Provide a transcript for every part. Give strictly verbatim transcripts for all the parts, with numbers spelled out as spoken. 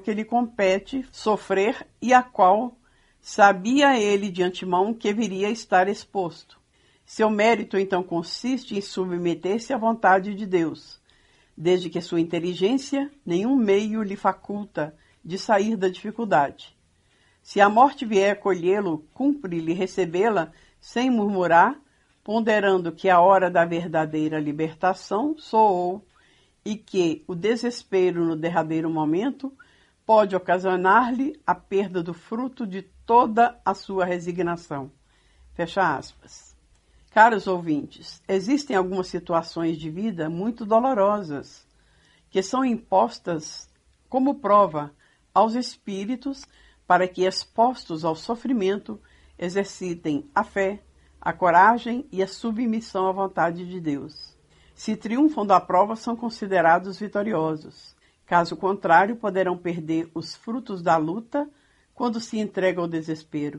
que lhe compete sofrer e a qual sabia ele de antemão que viria a estar exposto. Seu mérito, então, consiste em submeter-se à vontade de Deus, desde que sua inteligência nenhum meio lhe faculta de sair da dificuldade. Se a morte vier colhê-lo, cumpre-lhe recebê-la sem murmurar, ponderando que a hora da verdadeira libertação soou e que o desespero no derradeiro momento pode ocasionar-lhe a perda do fruto de toda a sua resignação. Fecha aspas. Caros ouvintes, existem algumas situações de vida muito dolorosas que são impostas como prova aos espíritos para que, expostos ao sofrimento, exercitem a fé, a coragem e a submissão à vontade de Deus. Se triunfam da prova, são considerados vitoriosos. Caso contrário, poderão perder os frutos da luta quando se entregam ao desespero.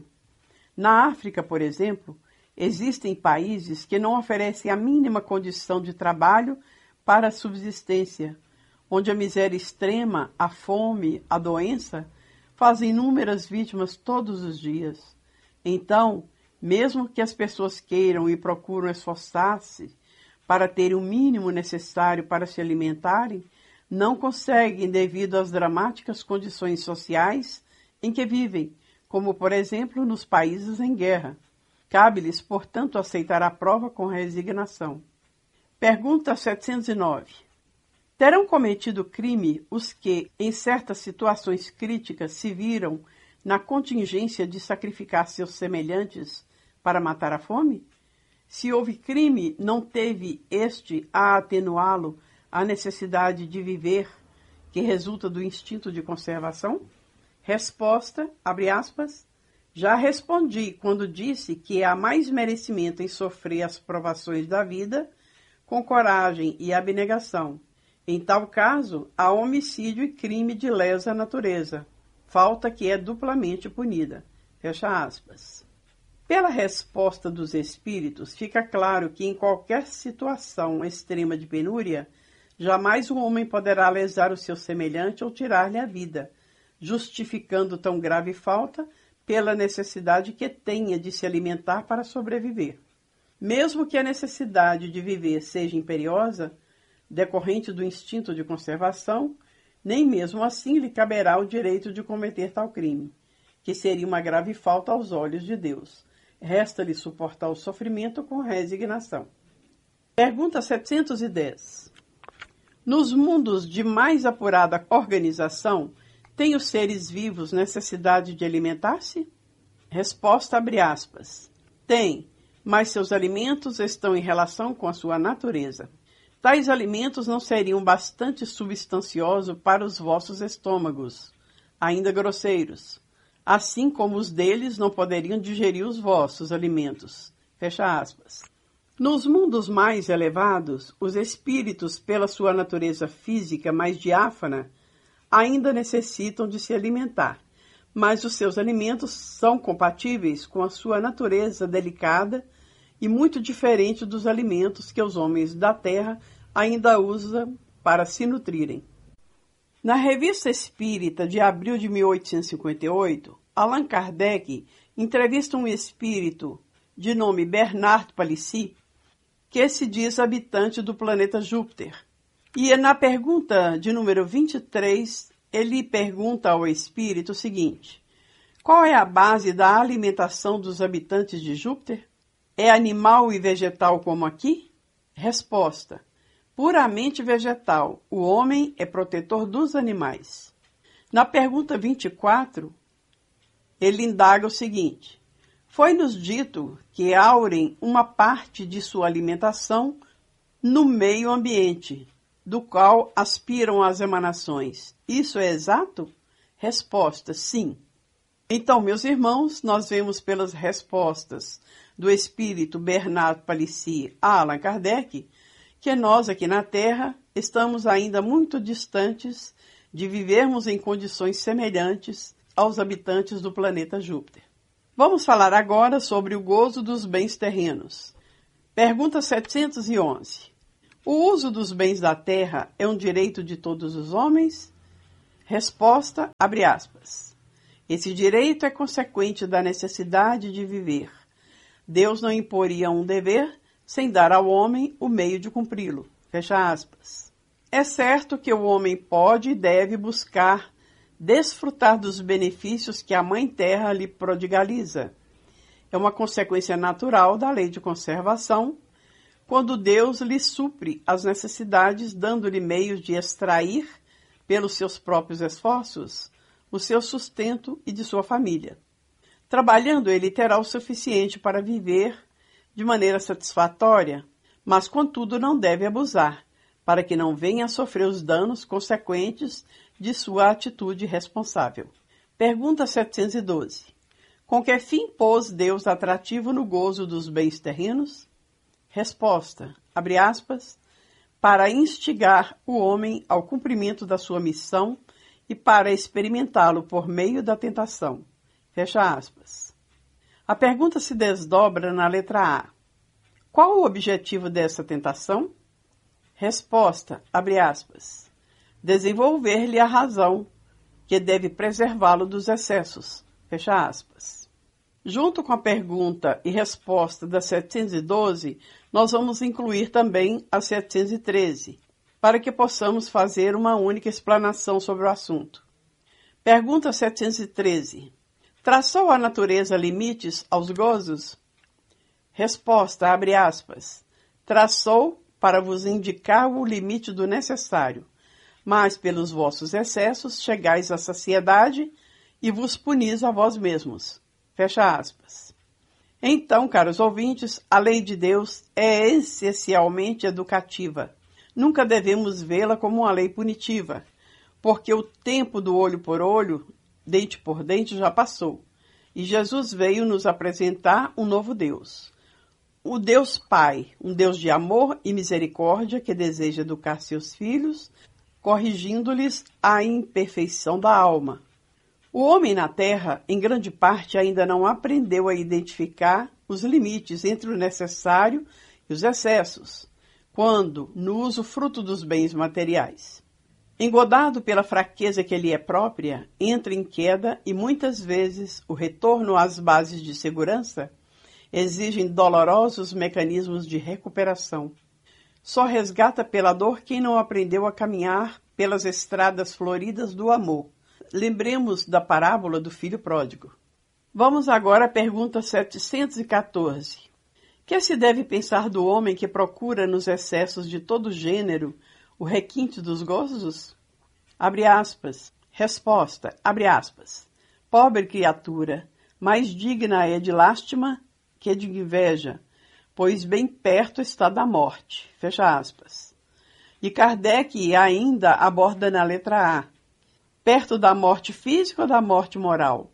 Na África, por exemplo, existem países que não oferecem a mínima condição de trabalho para a subsistência, onde a miséria extrema, a fome, a doença, fazem inúmeras vítimas todos os dias. Então, mesmo que as pessoas queiram e procuram esforçar-se para ter o mínimo necessário para se alimentarem, não conseguem devido às dramáticas condições sociais em que vivem, como, por exemplo, nos países em guerra. Cabe-lhes, portanto, aceitar a prova com resignação. Pergunta setecentos e nove. Terão cometido crime os que, em certas situações críticas, se viram na contingência de sacrificar seus semelhantes para matar a fome? Se houve crime, não teve este a atenuá-lo a necessidade de viver, que resulta do instinto de conservação? Resposta, abre aspas, já respondi quando disse que há mais merecimento em sofrer as provações da vida com coragem e abnegação. Em tal caso, há homicídio e crime de lesa natureza, falta que é duplamente punida. Fecha aspas. Pela resposta dos espíritos, fica claro que em qualquer situação extrema de penúria, jamais o homem poderá lesar o seu semelhante ou tirar-lhe a vida, justificando tão grave falta pela necessidade que tenha de se alimentar para sobreviver. Mesmo que a necessidade de viver seja imperiosa, decorrente do instinto de conservação, nem mesmo assim lhe caberá o direito de cometer tal crime, que seria uma grave falta aos olhos de Deus. Resta-lhe suportar o sofrimento com resignação. Pergunta setecentos e dez. Nos mundos de mais apurada organização, têm os seres vivos necessidade de alimentar-se? Resposta, abre aspas. Tem, mas seus alimentos estão em relação com a sua natureza. Tais alimentos não seriam bastante substanciosos para os vossos estômagos, ainda grosseiros, assim como os deles não poderiam digerir os vossos alimentos. Fecha aspas. Nos mundos mais elevados, os espíritos, pela sua natureza física mais diáfana, ainda necessitam de se alimentar, mas os seus alimentos são compatíveis com a sua natureza delicada e muito diferente dos alimentos que os homens da Terra ainda usam para se nutrirem. Na Revista Espírita de abril de mil oitocentos e cinquenta e oito, Allan Kardec entrevista um espírito de nome Bernard Palissy, que se diz habitante do planeta Júpiter. E na pergunta de número vinte e três, ele pergunta ao espírito o seguinte: qual é a base da alimentação dos habitantes de Júpiter? É animal e vegetal como aqui? Resposta: puramente vegetal. O homem é protetor dos animais. Na pergunta vinte e quatro, ele indaga o seguinte: foi-nos dito que aurem uma parte de sua alimentação no meio ambiente, do qual aspiram as emanações. Isso é exato? Resposta: sim. Então, meus irmãos, nós vemos pelas respostas do espírito Bernard Palissy a Allan Kardec que nós aqui na Terra estamos ainda muito distantes de vivermos em condições semelhantes aos habitantes do planeta Júpiter. Vamos falar agora sobre o gozo dos bens terrenos. Pergunta setecentos e onze. O uso dos bens da terra é um direito de todos os homens? Resposta, abre aspas. Esse direito é consequente da necessidade de viver. Deus não imporia um dever sem dar ao homem o meio de cumpri-lo. Fecha aspas. É certo que o homem pode e deve buscar desfrutar dos benefícios que a Mãe Terra lhe prodigaliza. É uma consequência natural da lei de conservação, quando Deus lhe supre as necessidades, dando-lhe meios de extrair, pelos seus próprios esforços, o seu sustento e de sua família. Trabalhando, ele terá o suficiente para viver de maneira satisfatória, mas, contudo, não deve abusar, para que não venha a sofrer os danos consequentes de sua atitude irresponsável. Pergunta setecentos e doze. Com que fim pôs Deus atrativo no gozo dos bens terrenos? Resposta, abre aspas, para instigar o homem ao cumprimento da sua missão e para experimentá-lo por meio da tentação. Fecha aspas. A pergunta se desdobra na letra A. Qual o objetivo dessa tentação? Resposta, abre aspas, desenvolver-lhe a razão, que deve preservá-lo dos excessos. Fecha aspas. Junto com a pergunta e resposta da setecentos e doze, nós vamos incluir também a setecentos e treze, para que possamos fazer uma única explanação sobre o assunto. Pergunta setecentos e treze. Traçou a natureza limites aos gozos? Resposta, abre aspas, traçou para vos indicar o limite do necessário, mas pelos vossos excessos chegais à saciedade e vos punis a vós mesmos. Fecha aspas. Então, caros ouvintes, a lei de Deus é essencialmente educativa. Nunca devemos vê-la como uma lei punitiva, porque o tempo do olho por olho, dente por dente, já passou, e Jesus veio nos apresentar um novo Deus. O Deus Pai, um Deus de amor e misericórdia que deseja educar seus filhos, corrigindo-lhes a imperfeição da alma. O homem na Terra, em grande parte, ainda não aprendeu a identificar os limites entre o necessário e os excessos, quando no uso fruto dos bens materiais. Engodado pela fraqueza que lhe é própria, entra em queda e muitas vezes o retorno às bases de segurança exigem dolorosos mecanismos de recuperação. Só resgata pela dor quem não aprendeu a caminhar pelas estradas floridas do amor. Lembremos da parábola do filho pródigo. Vamos agora à pergunta setecentos e quatorze. Que se deve pensar do homem que procura nos excessos de todo gênero o requinte dos gozos? Abre aspas. Resposta, abre aspas. Pobre criatura, mais digna é de lástima que de inveja, pois bem perto está da morte. Fecha aspas. E Kardec ainda aborda na letra A. Perto da morte física ou da morte moral?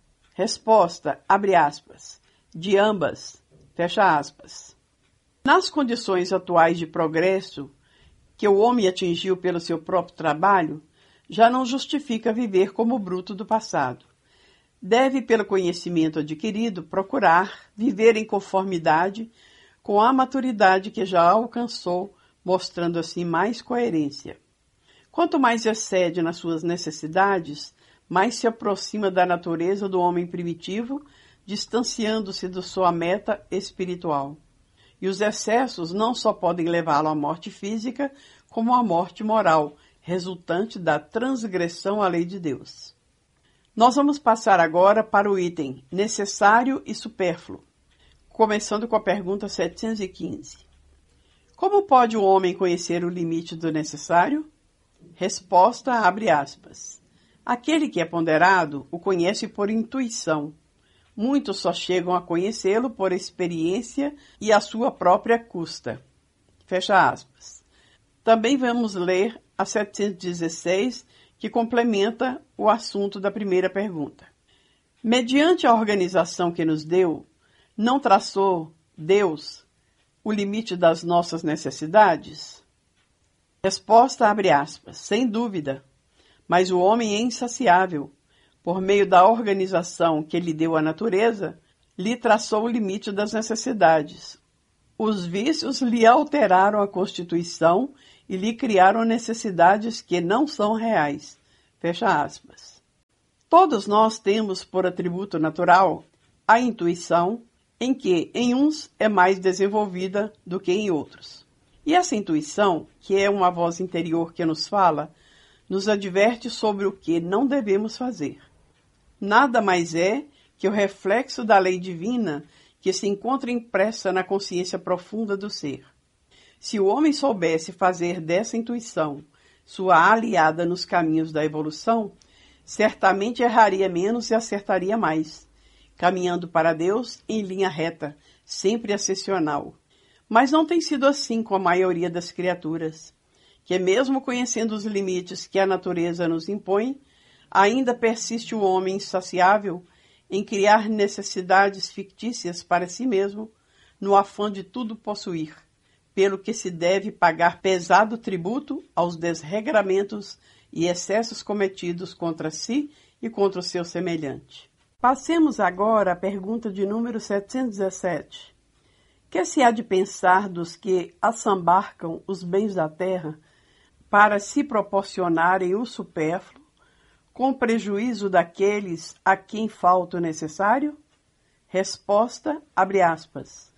Resposta, abre aspas, de ambas, fecha aspas. Nas condições atuais de progresso que o homem atingiu pelo seu próprio trabalho, já não justifica viver como bruto do passado. Deve, pelo conhecimento adquirido, procurar viver em conformidade com a maturidade que já alcançou, mostrando assim mais coerência. Quanto mais excede nas suas necessidades, mais se aproxima da natureza do homem primitivo, distanciando-se da sua meta espiritual. E os excessos não só podem levá-lo à morte física, como à morte moral, resultante da transgressão à lei de Deus. Nós vamos passar agora para o item necessário e supérfluo, começando com a pergunta setecentos e quinze. Como pode o homem conhecer o limite do necessário? Resposta, abre aspas. Aquele que é ponderado o conhece por intuição. Muitos só chegam a conhecê-lo por experiência e à sua própria custa. Fecha aspas. Também vamos ler a setecentos e dezesseis, que complementa o assunto da primeira pergunta. Mediante a organização que nos deu, não traçou Deus o limite das nossas necessidades? Resposta, abre aspas, sem dúvida, mas o homem é insaciável. Por meio da organização que lhe deu a natureza, lhe traçou o limite das necessidades. Os vícios lhe alteraram a constituição e lhe criaram necessidades que não são reais. Fecha aspas. Todos nós temos por atributo natural a intuição, em que em uns é mais desenvolvida do que em outros. E essa intuição, que é uma voz interior que nos fala, nos adverte sobre o que não devemos fazer. Nada mais é que o reflexo da lei divina que se encontra impressa na consciência profunda do ser. Se o homem soubesse fazer dessa intuição sua aliada nos caminhos da evolução, certamente erraria menos e acertaria mais, caminhando para Deus em linha reta, sempre ascensional. Mas não tem sido assim com a maioria das criaturas, que mesmo conhecendo os limites que a natureza nos impõe, ainda persiste o homem insaciável em criar necessidades fictícias para si mesmo, no afã de tudo possuir, pelo que se deve pagar pesado tributo aos desregramentos e excessos cometidos contra si e contra o seu semelhante. Passemos agora à pergunta de número setecentos e dezessete. Que se há de pensar dos que assambarcam os bens da terra para se proporcionarem o supérfluo, com prejuízo daqueles a quem falta o necessário? Resposta, abre aspas.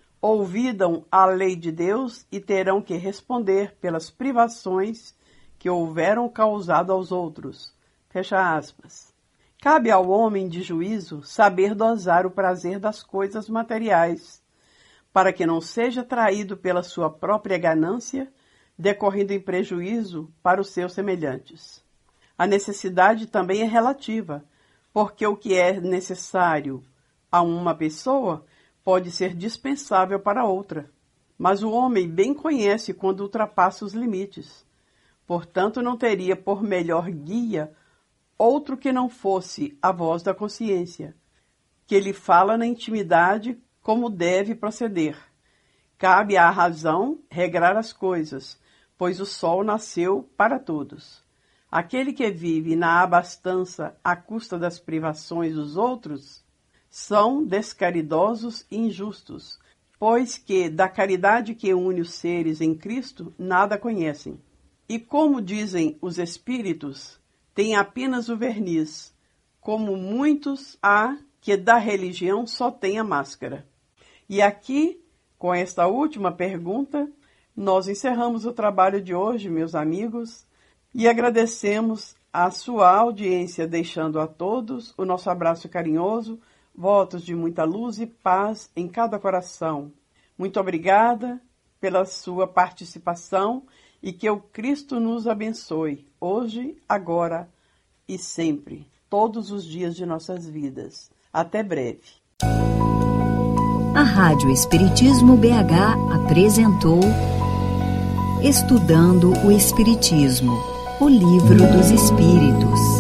Ouvidam a lei de Deus e terão que responder pelas privações que houveram causado aos outros. Fecha aspas. Cabe ao homem de juízo saber dosar o prazer das coisas materiais, para que não seja traído pela sua própria ganância, decorrendo em prejuízo para os seus semelhantes. A necessidade também é relativa, porque o que é necessário a uma pessoa pode ser dispensável para outra. Mas o homem bem conhece quando ultrapassa os limites. Portanto, não teria por melhor guia outro que não fosse a voz da consciência, que lhe fala na intimidade como deve proceder. Cabe à razão regrar as coisas, pois o sol nasceu para todos. Aquele que vive na abastança à custa das privações dos outros são descaridosos e injustos, pois que da caridade que une os seres em Cristo nada conhecem. E como dizem os espíritos, têm apenas o verniz, como muitos há que da religião só tem a máscara. E aqui, com esta última pergunta, nós encerramos o trabalho de hoje, meus amigos, e agradecemos a sua audiência, deixando a todos o nosso abraço carinhoso, votos de muita luz e paz em cada coração. Muito obrigada pela sua participação e que o Cristo nos abençoe, hoje, agora e sempre, todos os dias de nossas vidas. Até breve. A Rádio Espiritismo B H apresentou Estudando o Espiritismo, o Livro dos Espíritos.